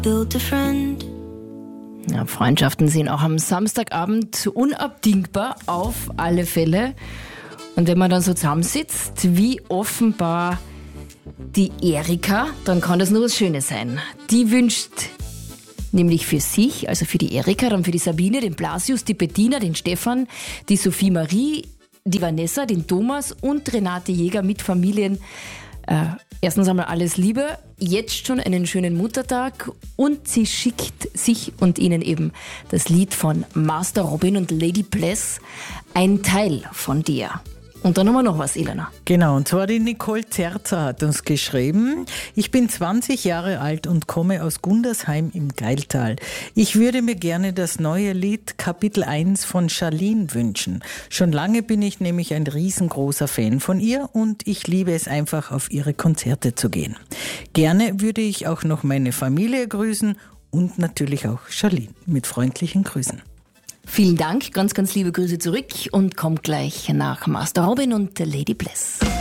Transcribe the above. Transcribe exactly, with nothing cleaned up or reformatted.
built a friend. Ja, Freundschaften sind auch am Samstagabend unabdingbar, auf alle Fälle. Und wenn man dann so zusammensitzt, wie offenbar die Erika, dann kann das nur was Schönes sein. Die wünscht nämlich für sich, also für die Erika, dann für die Sabine, den Blasius, die Bettina, den Stefan, die Sophie Marie, die Vanessa, den Thomas und Renate Jäger mit Familien. Äh, erstens einmal alles Liebe, jetzt schon einen schönen Muttertag, und sie schickt sich und ihnen eben das Lied von Master Robin und Lady Bless, Ein Teil von dir. Und dann haben wir noch was, Elena. Genau, und zwar die Nicole Zerzer hat uns geschrieben: Ich bin zwanzig Jahre alt und komme aus Gundersheim im Gailtal. Ich würde mir gerne das neue Lied Kapitel eins von Charlene wünschen. Schon lange bin ich nämlich ein riesengroßer Fan von ihr und ich liebe es einfach, auf ihre Konzerte zu gehen. Gerne würde ich auch noch meine Familie grüßen und natürlich auch Charlene. Mit freundlichen Grüßen. Vielen Dank, ganz, ganz liebe Grüße zurück und kommt gleich nach Master Robin und Lady Bless.